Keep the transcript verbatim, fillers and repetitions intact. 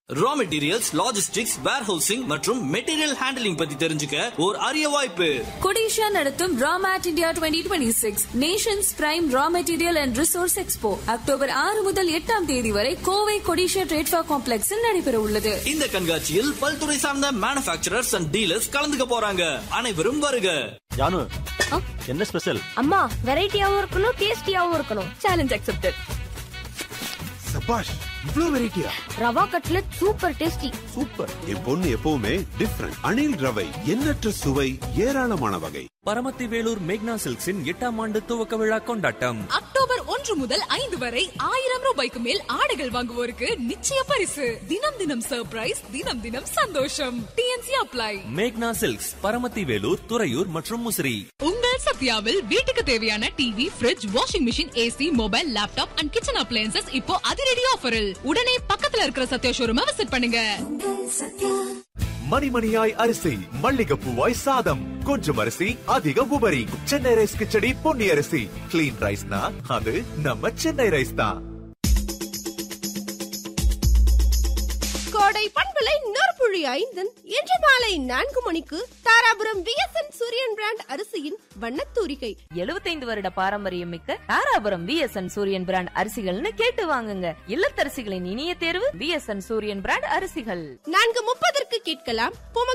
Raw materials, logistics, warehousing மற்றும் material handling பத்தி தெரிஞ்சுக்க ஒரு அரிய வாய்ப்பு. கொடிஷா நடத்தும் ராமேட் India twenty twenty six Nations prime raw material and resource expo October ஆறு முதல் எட்டாம் தேதி வரை கோவை கொடிஷா ட்ரேட்ஃபா காம்ப்ளெக்ஸில் நடைபெற உள்ளது. இந்த கண்காட்சியில் பல்துறை சார்ந்த மேனுஃபேக்சரர்ஸ் அண்ட் டீலர்ஸ் கலந்துக்க போறாங்க. அனைவரும் வருக. ஜானு, என்ன ஸ்பெஷல்? அம்மா, வெரைட்டியாவும் இருக்கணும், டேஸ்டியாவும் இருக்கணும். Challenge accepted. சபாஷ், இவ்ளோ வெரைட்டியா? Rava cutlet super tasty. Super. என் பொண்ணு எப்பவுமே டிஃபரண்ட். அணில் ரவை, எண்ணற்ற சுவை, ஏராளமான வகை. பரமத்தி வேலூர் மேக்னா சில்க்ஸின் எட்டாம் ஆண்டு துவக்க விழா கொண்டாட்டம் அக்டோபர் ஒன்று முதல் ஐந்து வரை ஆயிரம் ரூபாய்க்கு மேல் ஆடைகள் வாங்குவோருக்கு நிச்சய பரிசு. தினம் தினம் சர்ப்ரைஸ், தினம் தினம் சந்தோஷம். DNC apply. மேக்னா சில்க்ஸ், பரமத்தி வேலூர், துறையூர் மற்றும் முசிறி. உங்கள் சத்யாவில் வீட்டுக்கு தேவையான TV, fridge, washing machine, AC, mobile, laptop and kitchen appliances இப்போ அதிரடி ஆஃபரில். உடனே பக்கத்துல இருக்கிற சத்யா ஷோரூமை விசிட் பண்ணுங்க. மணிமணியாய் அரிசி, மல்லிகைப்பூவாய் சாதம், கொஞ்சம் அரிசி அதிக உபரி. சென்னை ரைஸ் கிச்சடி பொன்னி அரிசி. கிளீன் ரைஸ்னா அது நம்ம சென்னை ரைஸ் தான். கோடை பண்பலை நற்புழி ஐந்தன் இன்று மாலை நான்கு மணிக்கு தாராபுரம் விஎஸ்என் சூரியன் பிராண்ட் அரிசியின் வண்ணத்தூரிகை. எழுபத்தைந்து வருட பாரம்பரியம் மிக்க தாராபுரம் விஎஸ்என் சூரியன் பிராண்ட் அரிசிகள்னு கேட்டு வாங்குங்க. இல்லத்தரசிகளின் இனிய தேர்வு விஎஸ்என் சூரியன் பிராண்ட் அரிசிகள். நான்கு முப்பதற்கு கேட்கலாம்